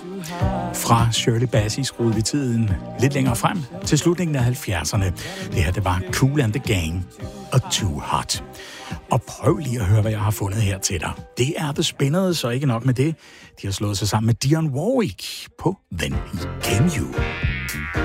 Fra Shirley Bassey skruede vi tiden lidt længere frem til slutningen af 70'erne. Det her, det var Kool and the Gang og Too Hot. Og prøv lige at høre, hvad jeg har fundet her til dig. Det er The Spinners, så ikke nok med det. De har slået sig sammen med Dionne Warwick på Then He Came You.